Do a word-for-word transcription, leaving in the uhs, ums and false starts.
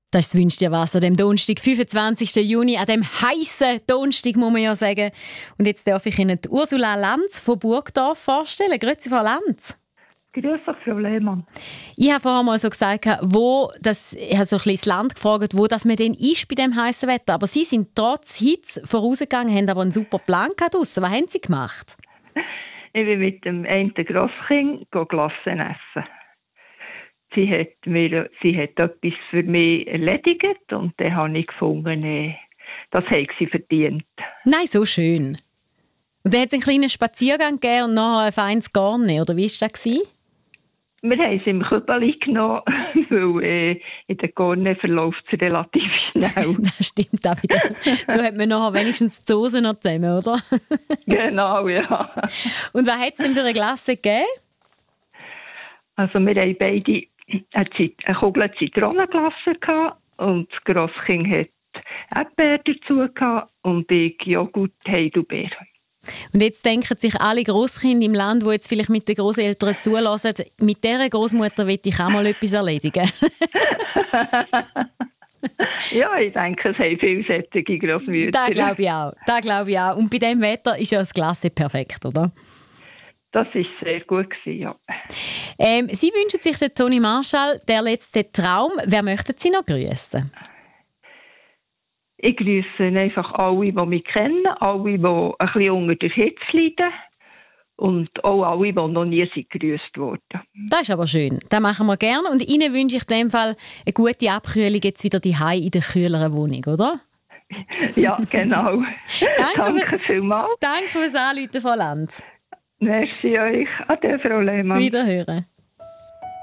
Das ist das «Wünsch dir was» an dem Donnerstag, fünfundzwanzigsten Juni, an dem heissen Donnerstag, muss man ja sagen. Und jetzt darf ich Ihnen die Ursula Lanz von Burgdorf vorstellen. Grüezi, Frau Lanz. Grüß euch, Frau Lehmann. Ich habe vorher mal so gesagt, wo das, ich habe so ein bisschen das Land gefragt, wo das man denn ist bei dem heißen Wetter. Aber Sie sind trotz Hitze vorausgegangen, haben aber einen super Plan draussen. Was haben Sie gemacht? Ich bin mit dem einen Grosskind Glassen essen. Sie hat, mir, sie hat etwas für mich erledigt und dann habe ich gefunden, äh, das hat sie verdient. Nein, so schön. Und dann hat es einen kleinen Spaziergang gegeben und nachher ein feines Garne, oder wie war das? Wir haben es im Kübeli genommen, weil äh, in der Garne verläuft es relativ schnell. Das stimmt auch wieder. So hat man nachher wenigstens die Hose noch zusammen, oder? Genau, ja. Und was hat es denn für eine Glasse gegeben? Also wir haben beide eine, Zit- eine Kugel Zitronenglasse gehabt und das Grosskind hat Erdbeer dazu gehabt und ich Joghurt Heidelbeer. Und jetzt denken sich alle Grosskinder im Land, die jetzt vielleicht mit den Grosseltern zulassen, mit dieser Großmutter will ich auch mal etwas erledigen. Ja, ich denke, es haben viele solche Grossmütter. Das glaube ich auch. Das glaube ich auch. Und bei diesem Wetter ist ja das Glas perfekt, oder? Das war sehr gut, ja. Ähm, Sie wünschen sich den Toni Marschall, der letzte Traum. Wer möchten Sie noch grüßen? Ich grüße einfach alle, die mich kennen, alle, die ein bisschen unter der Hitze leiden und auch alle, die noch nie sind gegrüßt wurden. Das ist aber schön. Das machen wir gerne. Und Ihnen wünsche ich in dem Fall eine gute Abkühlung jetzt wieder daheim in der kühleren Wohnung, oder? Ja, genau. Danke, Danke vielmals. Danke fürs Anrufen, Frau Lanz. Merci euch. Ade, Frau Lehmann. Wiederhören.